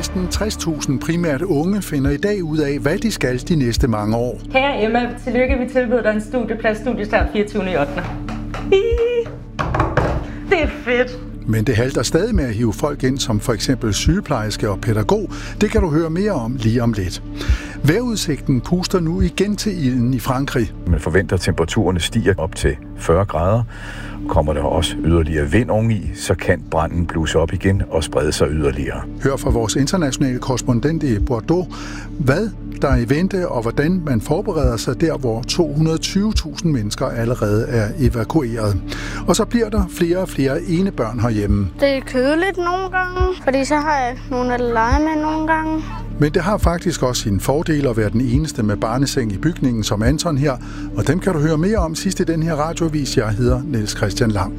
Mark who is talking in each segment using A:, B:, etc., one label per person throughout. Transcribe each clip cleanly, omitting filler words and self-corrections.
A: Næsten 60.000 primært unge finder i dag ud af, hvad de skal de næste mange år.
B: Kære Emma, tillykke, vi tilbyder dig en studiestart 24.8. Det er fedt.
A: Men det halter stadig med at hive folk ind som for eksempel sygeplejerske og pædagog. Det kan du høre mere om lige om lidt. Vejrudsigten puster nu igen til ilden i Frankrig.
C: Man forventer, at temperaturerne stiger op til 40 grader. Kommer der også yderligere vind oveni, så kan branden blusse op igen og sprede sig yderligere.
A: Hør fra vores internationale korrespondent i Bordeaux, hvad der er i vente, og hvordan man forbereder sig der, hvor 220.000 mennesker allerede er evakueret. Og så bliver der flere og flere enebørn herhjemme.
D: Det er kedeligt nogle gange, fordi så har jeg nogen at lege med nogle gange.
A: Men det har faktisk også sine fordele at være den eneste med barneseng i bygningen som Anton her, og dem kan du høre mere om sidst i den her radioavis. Jeg hedder Niels Christian Lang.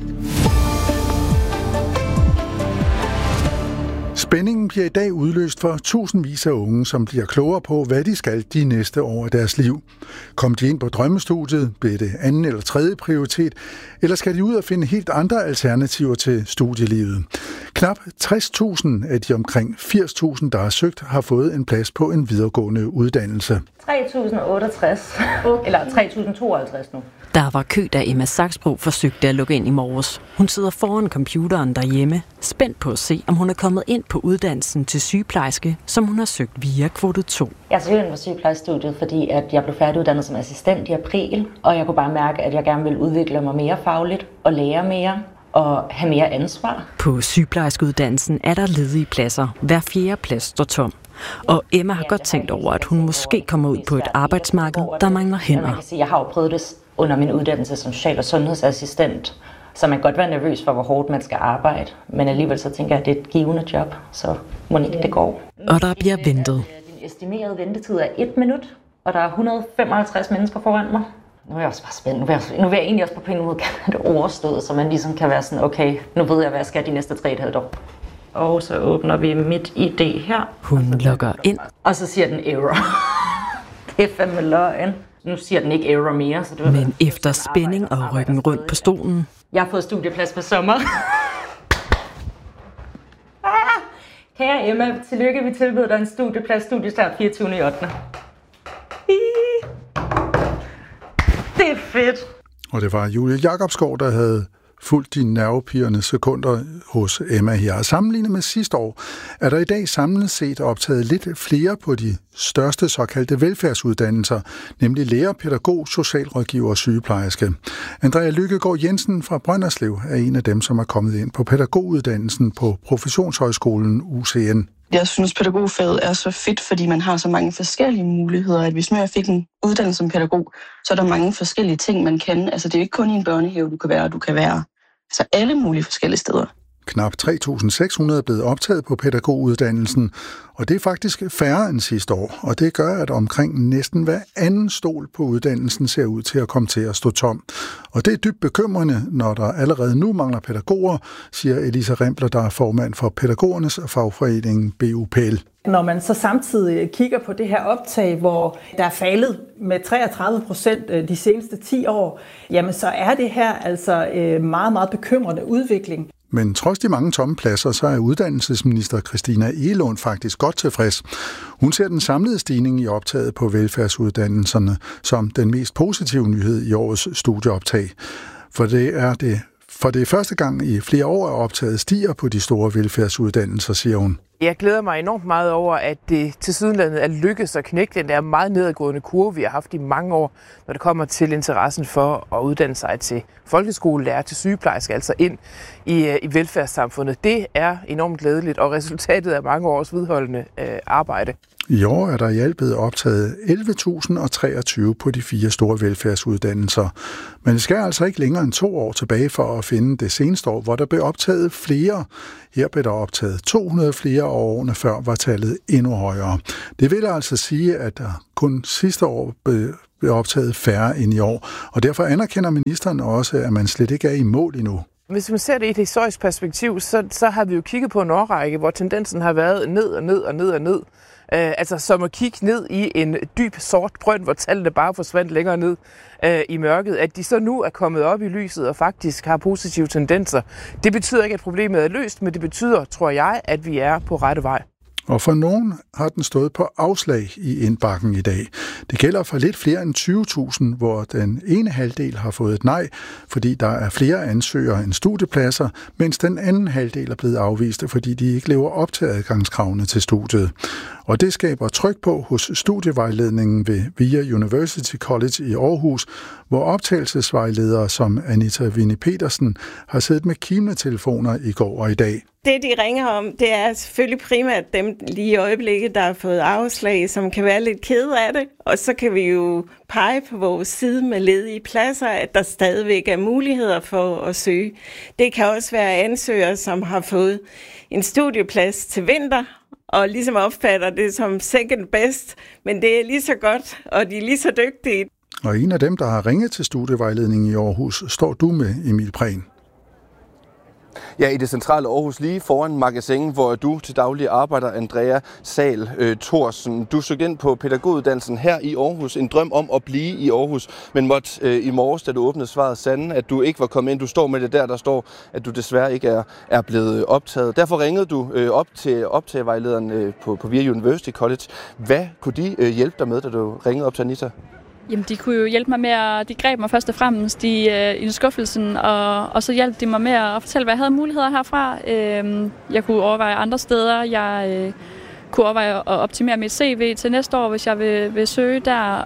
A: Spændingen bliver i dag udløst for tusindvis af unge, som bliver klogere på, hvad de skal de næste år af deres liv. Kom de ind på drømmestudiet, bliver det anden eller tredje prioritet, eller skal de ud og finde helt andre alternativer til studielivet? Knap 60.000 af de omkring 80.000, der har søgt, har fået en plads på en videregående uddannelse.
B: 3.068, eller 3.052 nu.
E: Der var kø, da Emma Saxbro forsøgte at logge ind i morges. Hun sidder foran computeren derhjemme, spændt på at se, om hun er kommet ind på uddannelsen til sygeplejerske, som hun har søgt via kvote 2.
B: Jeg søgte ind på sygeplejestudiet, fordi at jeg blev færdiguddannet som assistent i april, og jeg kunne bare mærke, at jeg gerne ville udvikle mig mere fagligt og lære mere og have mere ansvar.
E: På sygeplejerskeuddannelsen er der ledige pladser. Hver 4. plads står tom. Og Emma har godt tænkt over, at hun måske kommer ud på et arbejdsmarked, der mangler hænder.
B: Jeg har jo prøvet det under min uddannelse som social- og sundhedsassistent, så man kan godt være nervøs for, hvor hårdt man skal arbejde. Men alligevel så tænker jeg, at det er et givende job, så må ikke det går.
E: Og der bliver ventet.
B: Din estimerede ventetid er 1 minut, og der er 155 mennesker foran mig. Nu er jeg også bare spændt. Nu vil jeg egentlig også på en måde kalde det overstået, så man ligesom kan være sådan, okay, nu ved jeg, hvad jeg skal de næste 3,5 år. Og så åbner vi mit ID her.
E: Hun logger ind.
B: Og så siger den error. Det er fandme løgn. Nu siger den ikke error mere. Så det
E: men efter spænding og ryggen rundt på stolen.
B: Jeg har fået studieplads på sommer. Kære Emma, tillykke, vi tilbyder dig en studiestart 24.8. Det er fedt.
A: Og det var Julie Jacobsgaard, der havde fulgt de nervepirrende sekunder hos Emma her. Sammenlignet med sidste år er der i dag samlet set optaget lidt flere på de største såkaldte velfærdsuddannelser, nemlig lærer, pædagog, socialrådgiver og sygeplejerske. Andrea Lykkegaard Jensen fra Brønderslev er en af dem, som er kommet ind på pædagoguddannelsen på Professionshøjskolen UCN.
F: Jeg synes, pædagogfaget er så fedt, fordi man har så mange forskellige muligheder. At hvis nu jeg fik en uddannelse som pædagog, så er der mange forskellige ting, man kan. Altså, det er jo ikke kun i en børnehave, du kan være altså alle mulige forskellige steder.
A: Knap 3.600 er blevet optaget på pædagoguddannelsen, og det er faktisk færre end sidste år. Og det gør, at omkring næsten hver anden stol på uddannelsen ser ud til at komme til at stå tom. Og det er dybt bekymrende, når der allerede nu mangler pædagoger, siger Elisa Rempler, der er formand for pædagogernes fagforening BUPL.
G: Når man så samtidig kigger på det her optag, hvor der er faldet med 33% de seneste 10 år, jamen så er det her altså meget, meget bekymrende udvikling.
A: Men trods de mange tomme pladser, så er uddannelsesminister Christina Egelund faktisk godt tilfreds. Hun ser den samlede stigning i optaget på velfærdsuddannelserne som den mest positive nyhed i årets studieoptag. For det er første gang i flere år, at optaget stiger på de store velfærdsuddannelser, siger hun.
H: Jeg glæder mig enormt meget over, at det tilsyneladende er lykkedes at knække den der meget nedadgående kurve, vi har haft i mange år, når det kommer til interessen for at uddanne sig til folkeskolelærer, til sygeplejerske, altså ind i velfærdssamfundet. Det er enormt glædeligt, og resultatet er mange års vedholdende arbejde.
A: I år er der i alt blevet optaget 11.023 på de 4 store velfærdsuddannelser. Men det skal altså ikke længere end 2 år tilbage for at finde det seneste år, hvor der blev optaget flere. Her blev der optaget 200 flere, og årene før var tallet endnu højere. Det vil altså sige, at der kun sidste år blev optaget færre end i år. Og derfor anerkender ministeren også, at man slet ikke er i mål endnu.
H: Hvis man ser det i et historisk perspektiv, så har vi jo kigget på en årrække, hvor tendensen har været ned og ned og ned og ned. Altså som at kigge ned i en dyb sort brønd, hvor tallene bare forsvandt længere ned i mørket. At de så nu er kommet op i lyset og faktisk har positive tendenser. Det betyder ikke, at problemet er løst, men det betyder, tror jeg, at vi er på rette vej.
A: Og for nogen har den stået på afslag i indbakken i dag. Det gælder for lidt flere end 20.000, hvor den ene halvdel har fået et nej, fordi der er flere ansøgere end studiepladser, mens den anden halvdel er blevet afvist, fordi de ikke lever op til adgangskravene til studiet. Og det skaber tryk på hos studievejledningen ved VIA University College i Aarhus, hvor optagelsesvejledere som Anita Winnie Petersen har siddet med kimletelefoner i går og i dag.
I: Det, de ringer om, det er selvfølgelig primært dem lige i øjeblikket, der har fået afslag, som kan være lidt kede af det. Og så kan vi jo pege på vores side med ledige pladser, at der stadigvæk er muligheder for at søge. Det kan også være ansøgere, som har fået en studieplads til vinter, og ligesom opfatter det som second best, men det er lige så godt, og de er lige så dygtige.
A: Og en af dem, der har ringet til studievejledningen i Aarhus, står du med, Emil Prehn.
J: Ja, i det centrale Aarhus, lige foran Magasin, hvor du til daglig arbejder, Andrea Sal Thorsen. Du søgte ind på pædagoguddannelsen her i Aarhus, en drøm om at blive i Aarhus, men måtte i morges, da du åbnede svaret, sande, at du ikke var kommet ind. Du står med det der står, at du desværre ikke er blevet optaget. Derfor ringede du op til optagevejlederen på VIA University College. Hvad kunne de hjælpe dig med, da du ringede op til Anita?
K: Jamen, de kunne jo hjælpe mig med de greb mig først og fremmest i skuffelsen, og så hjalp de mig med at fortælle, hvad jeg havde muligheder herfra. Jeg kunne overveje andre steder. Jeg kunne overveje at optimere mit CV til næste år, hvis jeg vil søge der.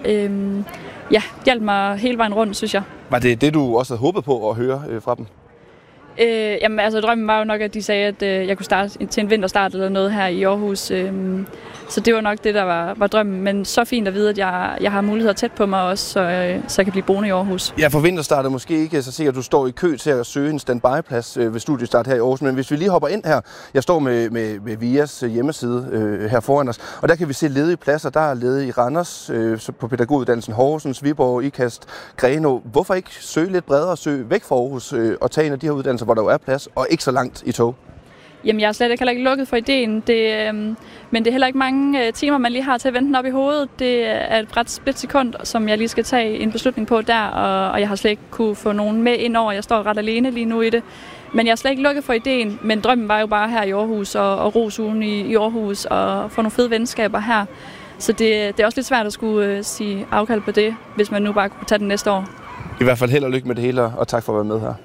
K: Hjalp mig hele vejen rundt, synes jeg. Var det det, du også havde håbet på at høre fra dem? Jamen, altså drømmen var jo nok, at de sagde, at jeg kunne starte til en vinterstart eller noget her i Aarhus. Så det var nok det, der var drømmen. Men så fint at vide, at jeg har muligheder tæt på mig også, så jeg kan blive boende i Aarhus. Ja, for vinterstart er måske ikke så sikkert, at du står i kø til at søge en standby-plads ved studiestart her i Aarhus. Men hvis vi lige hopper ind her, jeg står med VIAs hjemmeside her foran os, og der kan vi se ledige pladser. Der er ledige i Randers, på pædagoguddannelsen Horsens, Viborg, Ikast, Grenaa. Hvorfor ikke søge lidt bredere, søge væk fra Aarhus og tage en af de her uddannelser, hvor der jo er plads, og ikke så langt i tog? Jamen, jeg er slet ikke lukket for ideen, men det er heller ikke mange timer, man lige har til at vente den op i hovedet. Det er et ret splitsekund, som jeg lige skal tage en beslutning på der, og jeg har slet ikke kunne få nogen med ind over. Jeg står ret alene lige nu i det. Men jeg er slet ikke lukket for ideen, men drømmen var jo bare her i Aarhus og rosugen i Aarhus og få nogle fede venskaber her. Så det er også lidt svært at skulle sige afkald på det, hvis man nu bare kunne tage den næste år. I hvert fald held og lykke med det hele, og tak for at være med her.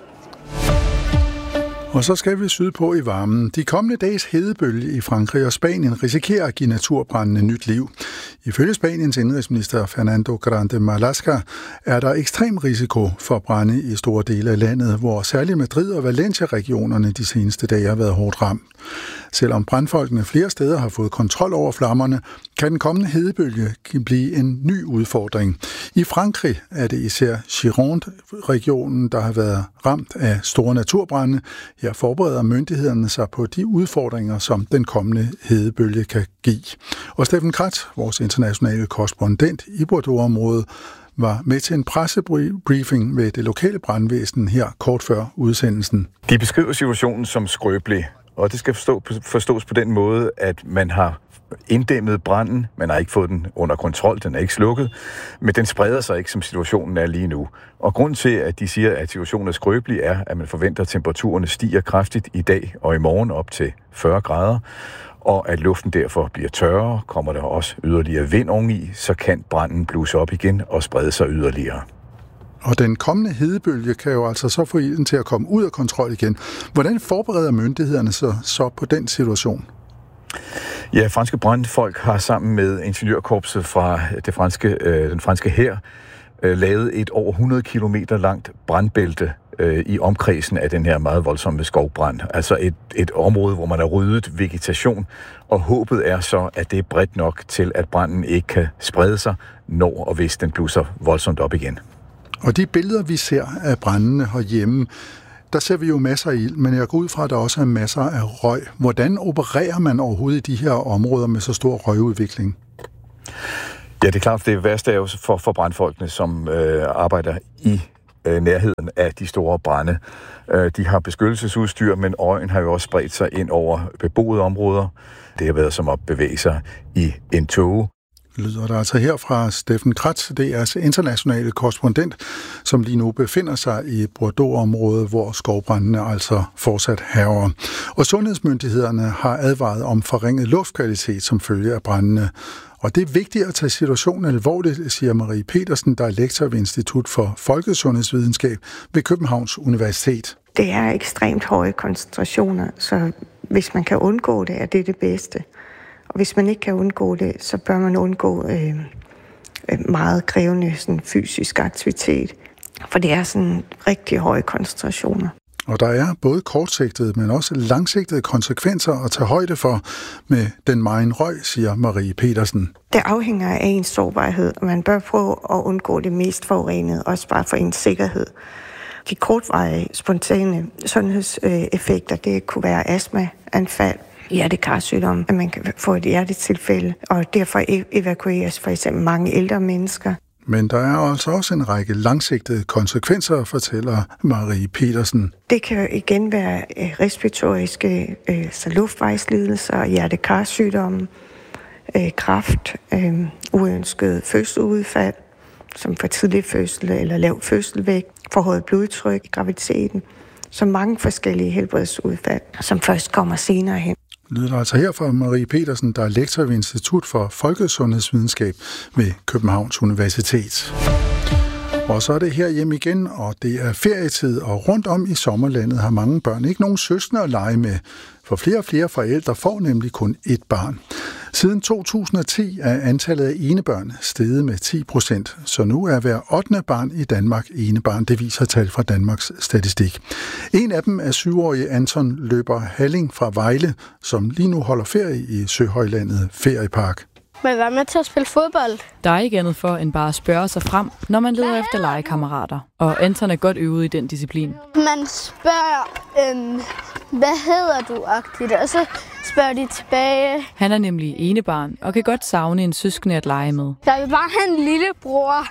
A: Og så skal vi sydpå i varmen. De kommende dages hedebølge i Frankrig og Spanien risikerer at give naturbrændende nyt liv. Ifølge Spaniens indrigsminister Fernando Grande Marlaska er der ekstrem risiko for brande i store dele af landet, hvor særligt Madrid og Valencia-regionerne de seneste dage har været hårdt ramt. Selvom brandfolkene flere steder har fået kontrol over flammerne, kan den kommende hedebølge blive en ny udfordring. I Frankrig er det især Gironde-regionen, der har været ramt af store naturbrande. Her forbereder myndighederne sig på de udfordringer, som den kommende hedebølge kan give. Og Steffen Kratz, vores internationale korrespondent i Bordeaux-området, var med til en pressebriefing med det lokale brandvæsen her kort før udsendelsen.
C: De beskriver situationen som skrøbelig, og det skal forstås på den måde, at man har inddæmmet branden, man har ikke fået den under kontrol, den er ikke slukket, men den spreder sig ikke, som situationen er lige nu. Og grunden til, at de siger, at situationen er skrøbelig, er, at man forventer, at temperaturerne stiger kraftigt i dag og i morgen op til 40 grader, og at luften derfor bliver tørrere, kommer der også yderligere vind oveni, så kan branden blusse op igen og sprede sig yderligere.
A: Og den kommende hedebølge kan jo altså så få ilden til at komme ud af kontrol igen. Hvordan forbereder myndighederne sig så på den situation?
C: Ja, franske brandfolk har sammen med ingeniørkorpset fra den franske hær lavet et over 100 kilometer langt brandbælte i omkredsen af den her meget voldsomme skovbrand. Altså et område, hvor man har ryddet vegetation, og håbet er så, at det er bredt nok til, at branden ikke kan sprede sig, når og hvis den blusser voldsomt op igen.
A: Og de billeder, vi ser af brændene herhjemme, der ser vi jo masser af ild, men jeg går ud fra, at der også er masser af røg. Hvordan opererer man overhovedet i de her områder med så stor røgudvikling?
C: Ja, det er klart, det værste er jo for brandfolkene, som arbejder i nærheden af de store brande. De har beskyttelsesudstyr, men røgen har jo også spredt sig ind over beboede områder. Det har været som at bevæge sig i en tåge.
A: Lyder der altså her fra Steffen Kratz, DR's internationale korrespondent, som lige nu befinder sig i Bordeaux-området, hvor skovbrændene altså fortsat hærger. Og sundhedsmyndighederne har advaret om forringet luftkvalitet som følge af brændene. Og det er vigtigt at tage situationen alvorligt, siger Marie Petersen, der er lektor ved Institut for Folkesundhedsvidenskab ved Københavns Universitet.
L: Det er ekstremt høje koncentrationer, så hvis man kan undgå det, er det det bedste. Og hvis man ikke kan undgå det, så bør man undgå meget krævende sådan, fysisk aktivitet. For det er sådan rigtig høje koncentrationer.
A: Og der er både kortsigtede, men også langsigtede konsekvenser at tage højde for med den megen røg, siger Marie Petersen.
L: Det afhænger af ens sårbarhed, og man bør prøve at undgå det mest forurenede, også bare for ens sikkerhed. De kortvarige, spontane sundhedseffekter, det kunne være astmaanfald, hjertekarsygdom, at man kan få et hjertetilfælde, og derfor evakueres for eksempel mange ældre mennesker.
A: Men der er altså også en række langsigtede konsekvenser, fortæller Marie Petersen.
L: Det kan igen være respiratoriske, så luftvejslidelser, hjertekarsygdomme, kræft, uønsket fødselsudfald, som for tidlig fødsel eller lav fødselvægt, forhøjet blodtryk i graviditeten, så mange forskellige helbredsudfald, som først kommer senere hen.
A: Lyder altså her fra Marie Petersen, der er lektor ved Institut for Folkesundhedsvidenskab ved Københavns Universitet. Og så er det her hjem igen, og det er ferietid, og rundt om i sommerlandet har mange børn ikke nogen søskende at lege med. For flere og flere forældre får nemlig kun ét barn. Siden 2010 er antallet af enebørn steget med 10%, så nu er hver 8. barn i Danmark enebarn, det viser tal fra Danmarks Statistik. En af dem er 7-årige Anton Løber Halling fra Vejle, som lige nu holder ferie i Søhøjlandet Feriepark.
D: Men hvad med til at spille fodbold?
M: Der er ikke andet for end bare at spørge sig frem, når man leder efter legekammerater. Og Anton er godt øvet i den disciplin.
D: Man spørger, hvad hedder du-agtigt, og så spørger de tilbage.
M: Han er nemlig enebarn og kan godt savne en søskende at lege med.
D: Jeg vil bare have en lillebror.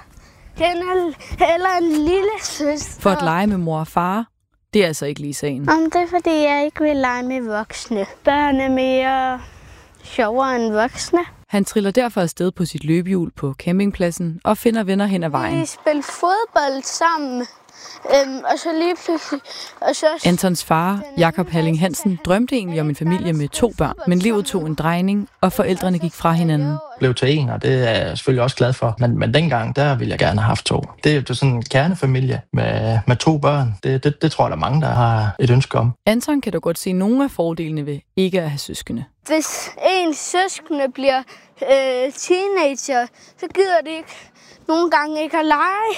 D: Eller en lille søster.
M: For at lege med mor og far, det er altså ikke lige sagen.
D: Det er fordi, jeg ikke vil lege med voksne. Børn er mere sjovere end voksne.
M: Han triller derfor afsted på sit løbehjul på campingpladsen og finder venner hen ad vejen.
D: Vi spiller fodbold sammen, og så lige pludselig...
M: Antons far, Jakob Halling Hansen, drømte egentlig om en familie med 2 børn, men livet tog en drejning, og forældrene gik fra hinanden.
N: Blev til 1, og det er jeg selvfølgelig også glad for. Men dengang, der ville jeg gerne have haft 2. Det er jo sådan en kernefamilie med 2 børn. Det tror jeg, der er mange, der har et ønske om.
M: Anton kan dog godt se nogle af fordelene ved ikke at have søskende.
D: Hvis en søskende bliver teenager, så gider det ikke nogle gange ikke at lege.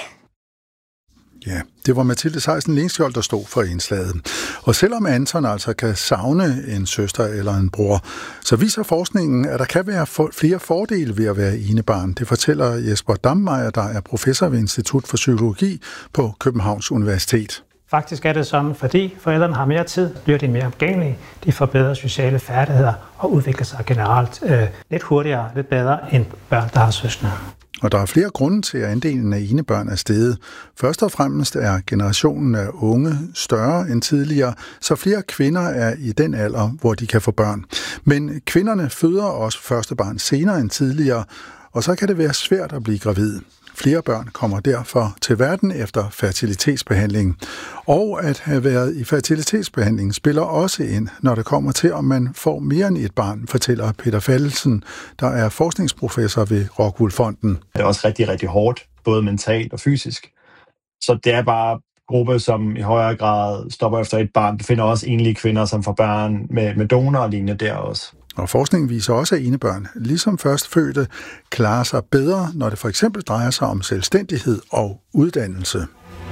A: Ja, det var Mathilde Seisen Lengskjold, der stod for indslaget. Og selvom Anton altså kan savne en søster eller en bror, så viser forskningen, at der kan være flere fordele ved at være enebarn. Det fortæller Jesper Dammeyer, der er professor ved Institut for Psykologi på Københavns Universitet.
O: Faktisk er det sådan, fordi forældrene har mere tid, bliver de mere omgængelige, de får bedre sociale færdigheder og udvikler sig generelt lidt hurtigere, lidt bedre end børn, der har søskende.
A: Og der er flere grunde til, at andelen af enebørn er steget. Først og fremmest er generationen af unge større end tidligere, så flere kvinder er i den alder, hvor de kan få børn. Men kvinderne føder også første barn senere end tidligere, og så kan det være svært at blive gravid. Flere børn kommer derfor til verden efter fertilitetsbehandling. Og at have været i fertilitetsbehandling spiller også ind, når det kommer til, om man får mere end et barn, fortæller Peter Fallesen, der er forskningsprofessor ved Rockwool Fonden.
P: Det er også rigtig, rigtig hårdt, både mentalt og fysisk. Så det er bare gruppe, som i højere grad stopper efter et barn. Du finder også enlige kvinder, som får børn med donor og lignende der også.
A: Og forskningen viser også, at enebørn, ligesom førstfødte, klarer sig bedre, når det for eksempel drejer sig om selvstændighed og uddannelse.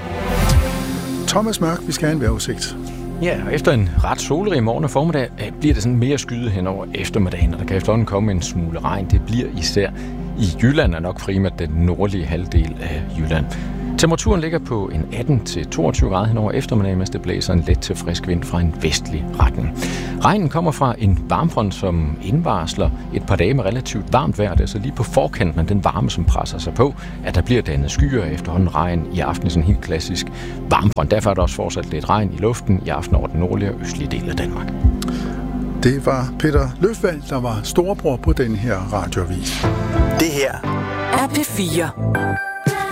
A: Thomas Mørk, vi skal have en vejrudsigt.
Q: Ja, og efter en ret solrig morgen og formiddag bliver det sådan mere skyet hen over eftermiddagen, og der kan efterhånden komme en smule regn. Det bliver især i Jylland, og nok primært den nordlige halvdel af Jylland. Temperaturen ligger på en 18-22 grader hen over eftermiddagen, mens det blæser en let til frisk vind fra en vestlig retning. Regnen kommer fra en varmfront, som indvarsler et par dage med relativt varmt vejr. Det er så lige på forkanten af den varme, som presser sig på, at der bliver dannet skyer efterhånden regn i aften i sådan en helt klassisk varmfront. Derfor er der også fortsat lidt regn i luften i aften over den nordlige og østlige del af Danmark.
A: Det var Peter Løfvald, der var storebror på den her radioavis.
R: Det her er P4.